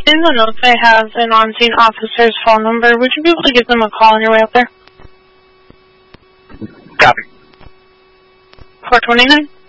In the notes I have an on-scene officer's phone number. Would you be able to give them a call on your way up there? Copy. 429?